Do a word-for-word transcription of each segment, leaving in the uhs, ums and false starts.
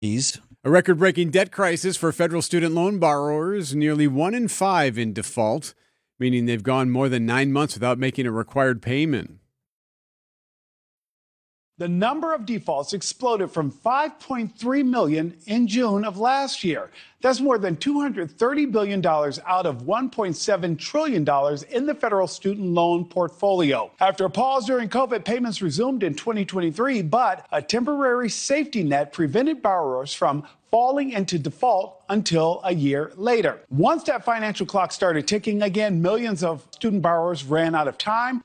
A record-breaking debt crisis for federal student loan borrowers, nearly one in five in default, meaning they've gone more than nine months without making a required payment. The number of defaults exploded from five point three million in June of last year. That's more than two hundred thirty billion dollars out of one point seven trillion dollars in the federal student loan portfolio. After a pause during COVID, payments resumed in twenty twenty-three, but a temporary safety net prevented borrowers from falling into default until a year later. Once that financial clock started ticking again, millions of student borrowers ran out of time.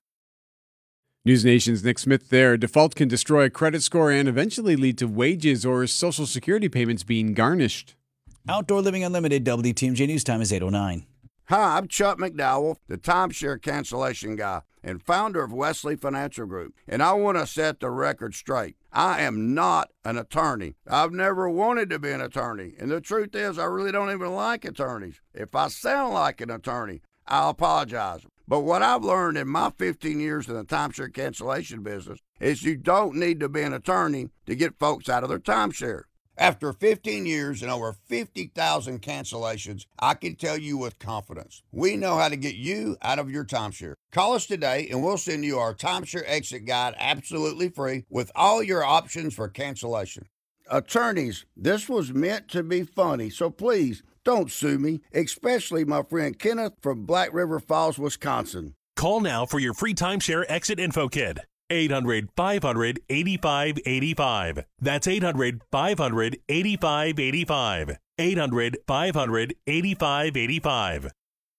News Nation's Nick Smith there. Default can destroy a credit score and eventually lead to wages or Social Security payments being garnished. Outdoor Living Unlimited, W T M J News Time is eight oh nine. Hi, I'm Chuck McDowell, the timeshare cancellation guy and founder of Wesley Financial Group. And I want to set the record straight. I am not an attorney. I've never wanted to be an attorney. And the truth is, I really don't even like attorneys. If I sound like an attorney, I'll apologize. But what I've learned in my fifteen years in the timeshare cancellation business is you don't need to be an attorney to get folks out of their timeshare. After fifteen years and over fifty thousand cancellations, I can tell you with confidence, we know how to get you out of your timeshare. Call us today and we'll send you our timeshare exit guide absolutely free with all your options for cancellation. Attorneys, this was meant to be funny, so please don't sue me, especially my friend Kenneth from Black River Falls, Wisconsin. Call now for your free timeshare exit info kit. eight hundred, five hundred, eighty-five eighty-five. That's eight hundred, five hundred, eighty-five eighty-five. eight hundred, five hundred, eighty-five eighty-five.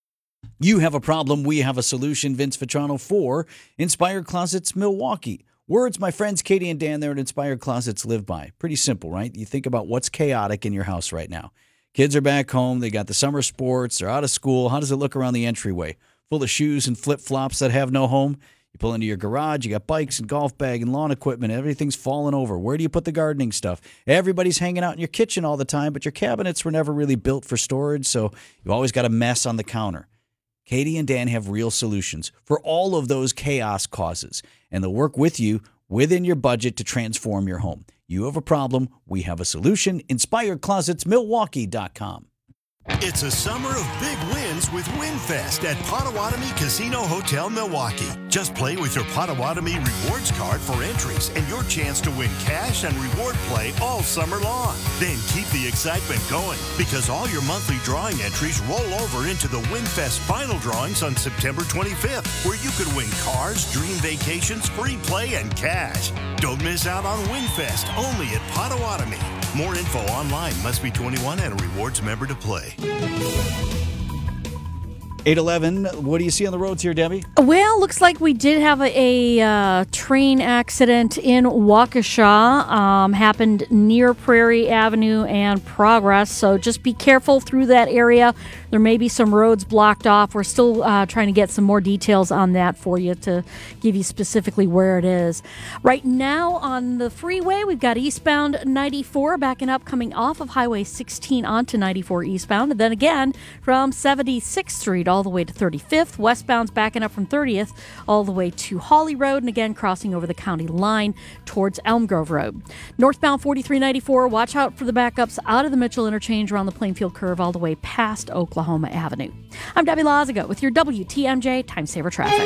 You have a problem, we have a solution. Vince Vitrano for Inspired Closets Milwaukee. Words my friends Katie and Dan there at Inspired Closets live by. Pretty simple, right? You think about what's chaotic in your house right now. Kids are back home. They got the summer sports. They're out of school. How does it look around the entryway? Full of shoes and flip-flops that have no home. You pull into your garage. You got bikes and golf bag and lawn equipment. Everything's falling over. Where do you put the gardening stuff? Everybody's hanging out in your kitchen all the time, but your cabinets were never really built for storage, so you've always got a mess on the counter. Katie and Dan have real solutions for all of those chaos causes, and they'll work with you within your budget to transform your home. You have a problem, we have a solution. Inspired Closets Milwaukee dot com. It's a summer of big wins with WinFest at Potawatomi Casino Hotel Milwaukee. Just play with your Potawatomi Rewards card for entries and your chance to win cash and reward play all summer long. Then keep the excitement going because all your monthly drawing entries roll over into the WinFest final drawings on September twenty-fifth, where you could win cars, dream vacations, free play, and cash. Don't miss out on WinFest only at Potawatomi. More info online. Must be twenty-one and a rewards member to play. eight eleven, what do you see on the roads here, Debbie? Well, looks like we did have a, a uh, train accident in Waukesha. Um, happened near Prairie Avenue and Progress, so just be careful through that area. There may be some roads blocked off. We're still uh, trying to get some more details on that for you to give you specifically where it is. Right now on the freeway, we've got eastbound ninety-four backing up coming off of Highway sixteen onto ninety-four eastbound. And then again from seventy-sixth Street all the way to thirty-fifth. Westbound's backing up from thirtieth all the way to Hawley Road. And again, crossing over the county line towards Elm Grove Road. Northbound forty-three ninety-four, watch out for the backups out of the Mitchell Interchange around the Plainfield Curve all the way past Oklahoma Avenue. I'm Debbie Lazago with your W T M J Time Saver Traffic.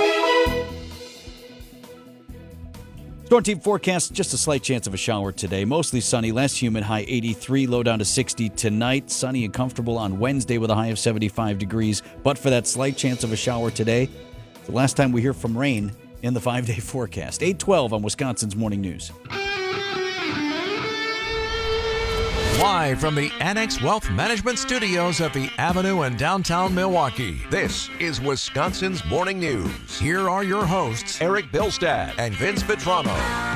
Storm Team forecast, just a slight chance of a shower today. Mostly sunny, less humid, high eighty-three, low down to sixty tonight. Sunny and comfortable on Wednesday with a high of seventy-five degrees. But for that slight chance of a shower today, the last time we hear from rain in the five-day forecast. eight twelve on Wisconsin's Morning News. Live from the Annex Wealth Management Studios at the Avenue in downtown Milwaukee, this is Wisconsin's Morning News. Here are your hosts, Eric Bilstad and Vince Vitrano.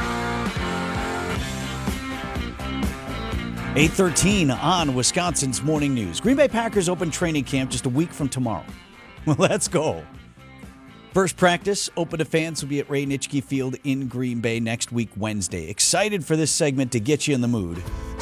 eight thirteen on Wisconsin's Morning News. Green Bay Packers open training camp just a week from tomorrow. Well, let's go. First practice, open to fans, will be at Ray Nitschke Field in Green Bay next week, Wednesday. Excited for this segment to get you in the mood.